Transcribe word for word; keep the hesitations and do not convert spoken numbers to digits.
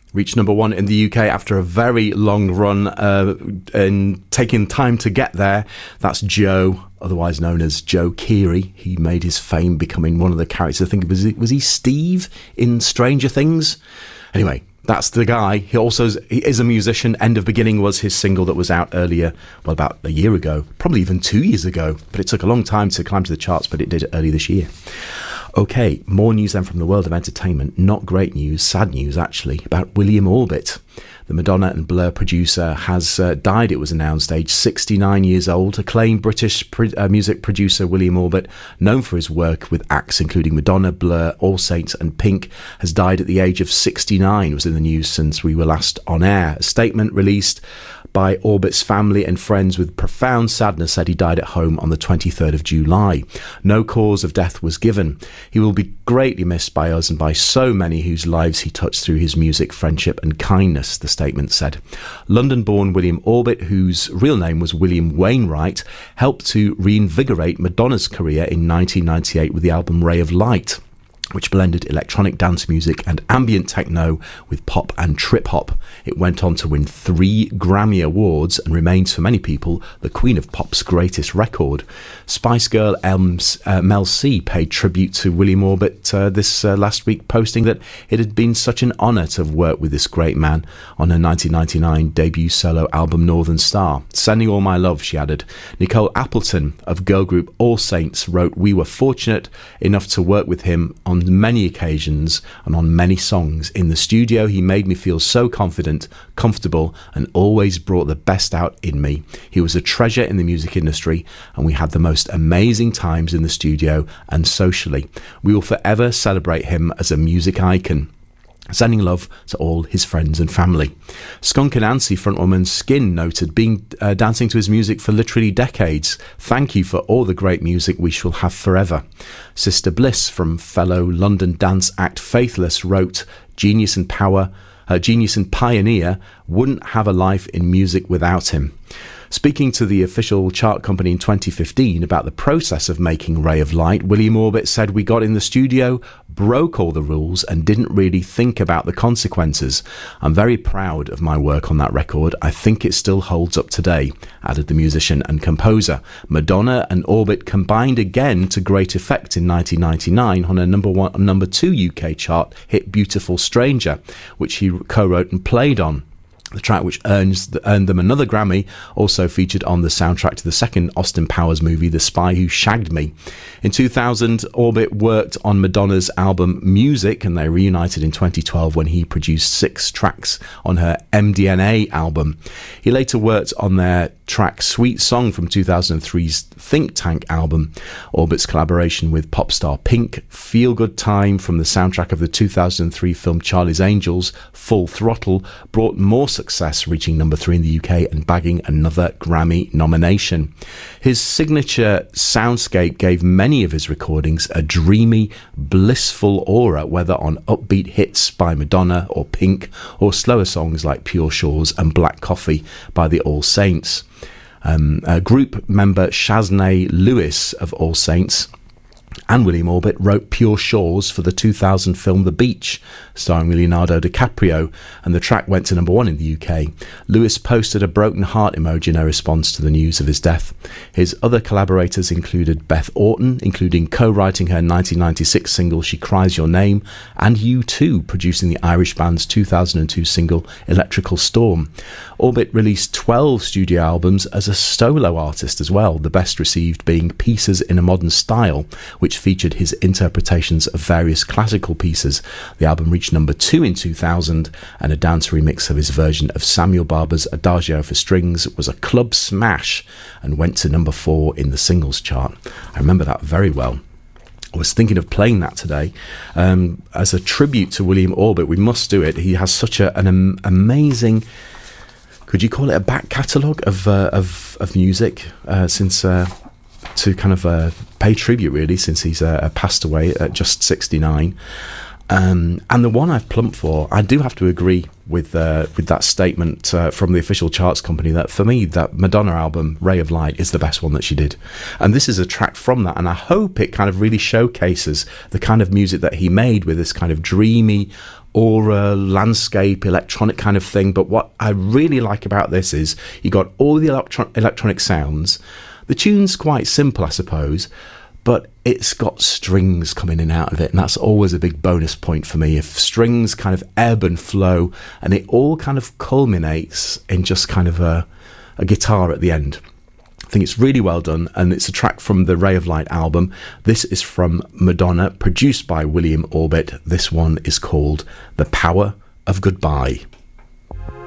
reached number one in the U K after a very long run uh, and taking time to get there. That's Joe, otherwise known as Joe Keery. He made his fame becoming one of the characters. I think was he, was he Steve in Stranger Things? Anyway, that's the guy. He also is, he is a musician. End of Beginning was his single that was out earlier, well, about a year ago, probably even two years ago. But it took a long time to climb to the charts, but it did early this year. Okay, more news then from the world of entertainment. Not great news, sad news actually, about William Orbit. The Madonna and Blur producer has uh, died, it was announced, aged sixty-nine years old. Acclaimed British pro- uh, music producer William Orbit, known for his work with acts including Madonna, Blur, All Saints and Pink, has died at the age of sixty-nine. It was in the news since we were last on air. A statement released by Orbit's family and friends with profound sadness said he died at home on the twenty-third of July. No cause of death was given. He will be greatly missed by us and by so many whose lives he touched through his music, friendship and kindness, the statement said. London-born William Orbit, whose real name was William Wainwright, helped to reinvigorate Madonna's career in nineteen ninety-eight with the album Ray of Light, which blended electronic dance music and ambient techno with pop and trip-hop. It went on to win three Grammy Awards and remains for many people the Queen of Pop's greatest record. Spice Girl Elms, uh, Mel C paid tribute to William Orbit uh, this uh, last week, posting that it had been such an honour to have worked with this great man on her nineteen ninety-nine debut solo album Northern Star. Sending all my love, she added. Nicole Appleton of girl group All Saints wrote, "We were fortunate enough to work with him on many occasions and on many songs. In the studio, he made me feel so confident, comfortable, and always brought the best out in me. He was a treasure in the music industry, and we had the most amazing times in the studio and socially. We will forever celebrate him as a music icon. Sending love to all his friends and family." Skunk Anansie frontwoman Skin noted, being uh, dancing to his music for literally decades. "Thank you for all the great music we shall have forever." Sister Bliss from fellow London dance act Faithless wrote, "Genius and power, uh, genius and pioneer, wouldn't have a life in music without him." Speaking to the official chart company in twenty fifteen about the process of making Ray of Light, William Orbit said, "We got in the studio, broke all the rules and didn't really think about the consequences. I'm very proud of my work on that record. I think it still holds up today," added the musician and composer. Madonna and Orbit combined again to great effect in nineteen ninety-nine on a number one, number two U K chart hit Beautiful Stranger, which he co-wrote and played on. The track, which earns, earned them another Grammy, also featured on the soundtrack to the second Austin Powers movie, The Spy Who Shagged Me. In two thousand, Orbit worked on Madonna's album Music, and they reunited in twenty twelve when he produced six tracks on her M D N A album. He later worked on their track Sweet Song from two thousand three's Think Tank album. Orbit's collaboration with pop star Pink, Feel Good Time from the soundtrack of the two thousand three film Charlie's Angels, Full Throttle, brought more success, reaching number three in the U K and bagging another Grammy nomination. His signature soundscape gave many of his recordings a dreamy, blissful aura, whether on upbeat hits by Madonna or Pink, or slower songs like Pure Shores and Black Coffee by the All Saints. Um, uh, group member Shaznay Lewis of All Saints and William Orbit wrote Pure Shores for the two thousand film The Beach, starring Leonardo DiCaprio, and the track went to number one in the U K. Lewis posted a broken heart emoji in a response to the news of his death. His other collaborators included Beth Orton, including co-writing her nineteen ninety-six single She Cries Your Name, and U two producing the Irish band's two thousand two single Electrical Storm. Orbit released twelve studio albums as a solo artist as well, the best received being Pieces in a Modern Style, which featured his interpretations of various classical pieces. The album reached number two in two thousand, and a dance remix of his version of Samuel Barber's Adagio for Strings was a club smash and went to number four in the singles chart. I remember that very well. I was thinking of playing that today um, as a tribute to William Orbit. We must do it. He has such a, an um, amazing, could you call it a back catalogue of, uh, of of music uh, since uh, to kind of uh, pay tribute really, since he's uh, passed away at just sixty-nine. Um, and the one I've plumped for, I do have to agree with uh, with that statement uh, from the official charts company that for me, that Madonna album, Ray of Light, is the best one that she did. And this is a track from that, and I hope it kind of really showcases the kind of music that he made with this kind of dreamy aura, landscape, electronic kind of thing. But what I really like about this is you got all the electro- electronic sounds. The tune's quite simple, I suppose, but it's got strings coming in and out of it, and that's always a big bonus point for me. If strings kind of ebb and flow, and it all kind of culminates in just kind of a, a guitar at the end. I think it's really well done, and it's a track from the Ray of Light album. This is from Madonna, produced by William Orbit. This one is called The Power of Goodbye.